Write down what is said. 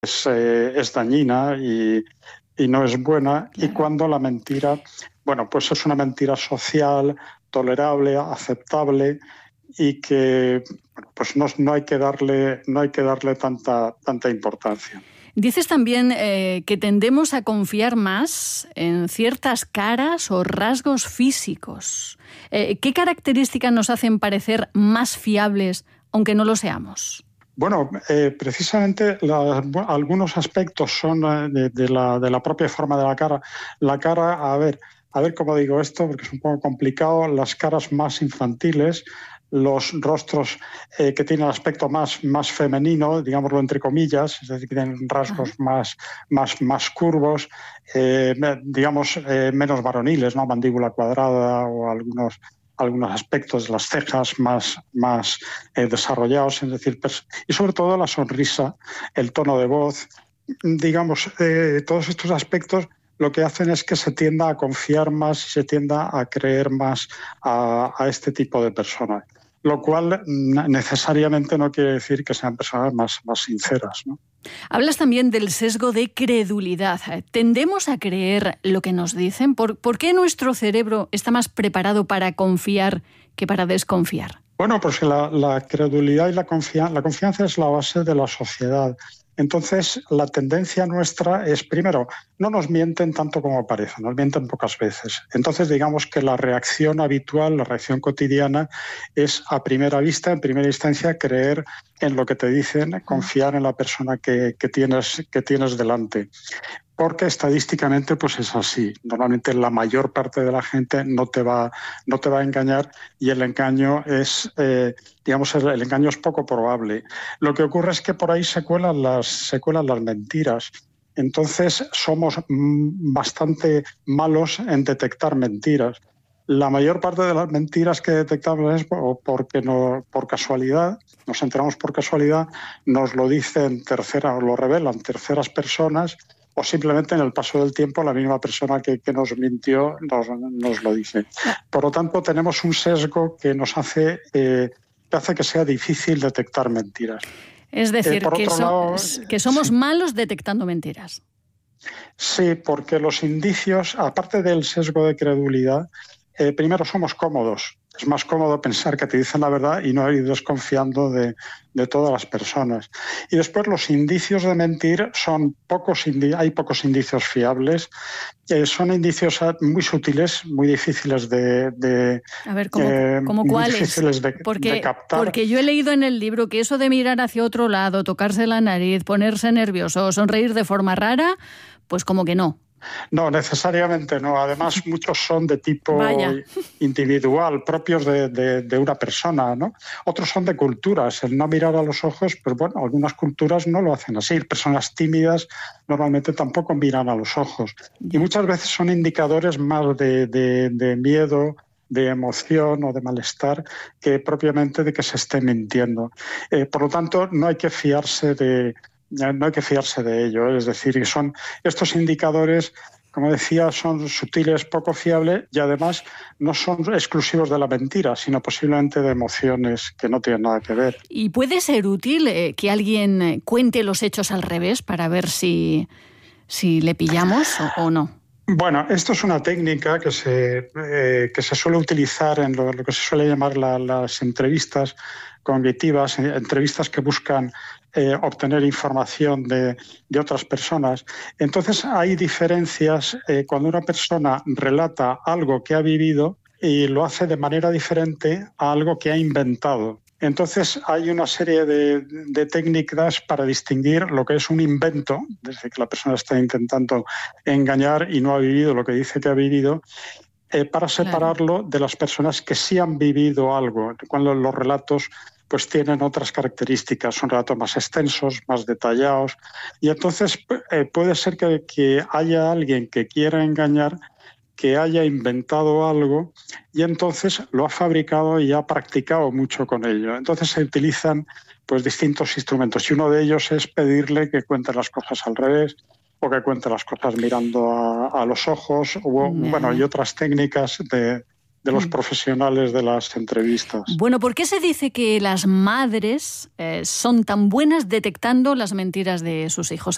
es dañina y no es buena, claro. Y cuando la mentira, bueno, pues es una mentira social, tolerable, aceptable y que bueno, pues no hay que darle tanta importancia. Dices también que tendemos a confiar más en ciertas caras o rasgos físicos. ¿Qué características nos hacen parecer más fiables, aunque no lo seamos? Bueno, precisamente algunos aspectos son de la propia forma de la cara. La cara, a ver cómo digo esto, porque es un poco complicado. Las caras más infantiles, los rostros que tienen aspecto más femenino, digámoslo entre comillas, es decir, que tienen rasgos más curvos, digamos menos varoniles, ¿no? Mandíbula cuadrada o algunos aspectos de las cejas más desarrollados, es decir, y sobre todo la sonrisa, el tono de voz, digamos, todos estos aspectos lo que hacen es que se tienda a confiar más y se tienda a creer más a este tipo de personas, lo cual necesariamente no quiere decir que sean personas más sinceras, ¿no? Hablas también del sesgo de credulidad. ¿Tendemos a creer lo que nos dicen? ¿Por qué nuestro cerebro está más preparado para confiar que para desconfiar? Bueno, pues la credulidad y la confianza es la base de la sociedad. Entonces, la tendencia nuestra es, primero, no nos mienten tanto como parece, nos mienten pocas veces. Entonces, digamos que la reacción habitual, la reacción cotidiana, es a primera vista, en primera instancia, creer en lo que te dicen, confiar en la persona que tienes delante. Porque estadísticamente pues es así. Normalmente la mayor parte de la gente no te va a engañar y el engaño es, el engaño es poco probable. Lo que ocurre es que por ahí se cuelan las mentiras. Entonces somos bastante malos en detectar mentiras. La mayor parte de las mentiras que detectamos es por casualidad, nos enteramos por casualidad, nos lo dicen o lo revelan terceras personas, o simplemente en el paso del tiempo la misma persona que nos mintió nos lo dice. Por lo tanto, tenemos un sesgo que nos hace que sea difícil detectar mentiras. Es decir, que somos malos detectando mentiras. Sí, porque los indicios, aparte del sesgo de credulidad, primero somos cómodos. Es más cómodo pensar que te dicen la verdad y no ir desconfiando de todas las personas. Y después los indicios de mentir son hay pocos indicios fiables. Son indicios muy sutiles, muy difíciles de a ver, ¿cómo cuáles? Difíciles de captar. Porque yo he leído en el libro que eso de mirar hacia otro lado, tocarse la nariz, ponerse nervioso, sonreír de forma rara, pues como que no. No, necesariamente no. Además, muchos son de tipo individual, propios de una persona, ¿no? Otros son de culturas. El no mirar a los ojos, pues bueno, algunas culturas no lo hacen así. Personas tímidas normalmente tampoco miran a los ojos. Y muchas veces son indicadores más de miedo, de emoción o de malestar que propiamente de que se esté mintiendo. Por lo tanto, no hay que fiarse de ello, es decir, son estos indicadores, como decía, son sutiles, poco fiables y además no son exclusivos de la mentira, sino posiblemente de emociones que no tienen nada que ver. ¿Y puede ser útil que alguien cuente los hechos al revés para ver si le pillamos o no? Bueno, esto es una técnica que se suele utilizar en lo que se suele llamar las entrevistas cognitivas, entrevistas que buscan obtener información de otras personas. Entonces hay diferencias cuando una persona relata algo que ha vivido y lo hace de manera diferente a algo que ha inventado. Entonces hay una serie de técnicas para distinguir lo que es un invento, desde que la persona está intentando engañar y no ha vivido lo que dice que ha vivido, para separarlo de las personas que sí han vivido algo, cuando los relatos pues tienen otras características, son relatos más extensos, más detallados, y entonces puede ser que haya alguien que quiera engañar, que haya inventado algo y entonces lo ha fabricado y ha practicado mucho con ello. Entonces se utilizan pues distintos instrumentos y uno de ellos es pedirle que cuente las cosas al revés o que cuente las cosas mirando a los ojos y otras técnicas de los profesionales de las entrevistas. Bueno, ¿por qué se dice que las madres son tan buenas detectando las mentiras de sus hijos?